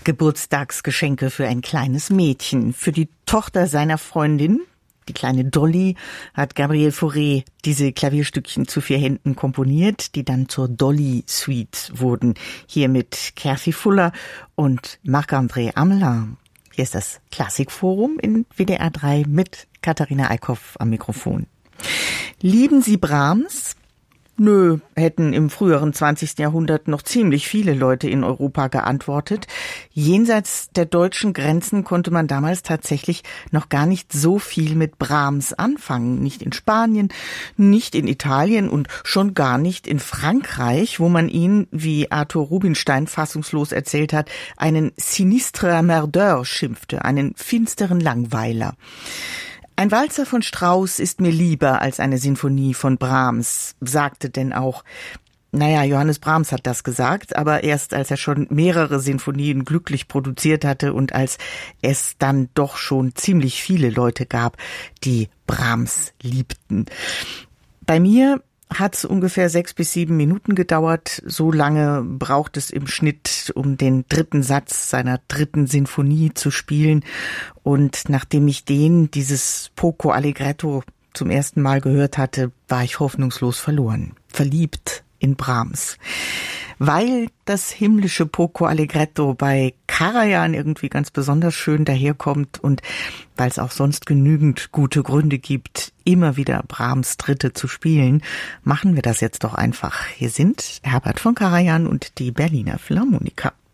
Geburtstagsgeschenke für ein kleines Mädchen. Für die Tochter seiner Freundin, die kleine Dolly, hat Gabriel Fauré diese Klavierstückchen zu 4 Händen komponiert, die dann zur Dolly Suite wurden. Hier mit Cathy Fuller und Marc-André Amelin. Hier ist das Klassikforum in WDR 3 mit Katharina Eickhoff am Mikrofon. Lieben Sie Brahms? Nö, hätten im früheren 20. Jahrhundert noch ziemlich viele Leute in Europa geantwortet. Jenseits der deutschen Grenzen konnte man damals tatsächlich noch gar nicht so viel mit Brahms anfangen. Nicht in Spanien, nicht in Italien und schon gar nicht in Frankreich, wo man ihn, wie Arthur Rubinstein fassungslos erzählt hat, einen sinistre merdeur schimpfte, einen finsteren Langweiler. Ein Walzer von Strauss ist mir lieber als eine Sinfonie von Brahms, sagte denn auch, Johannes Brahms hat das gesagt, aber erst als er schon mehrere Sinfonien glücklich produziert hatte und als es dann doch schon ziemlich viele Leute gab, die Brahms liebten. Bei mir hat es ungefähr 6 bis 7 Minuten gedauert. So lange braucht es im Schnitt, um den 3. Satz seiner 3. Sinfonie zu spielen. Und nachdem ich dieses Poco Allegretto zum ersten Mal gehört hatte, war ich hoffnungslos verloren. Verliebt in Brahms. Weil das himmlische Poco Allegretto bei Karajan irgendwie ganz besonders schön daherkommt und weil es auch sonst genügend gute Gründe gibt, immer wieder Brahms 3. zu spielen, machen wir das jetzt doch einfach. Hier sind Herbert von Karajan und die Berliner Philharmoniker.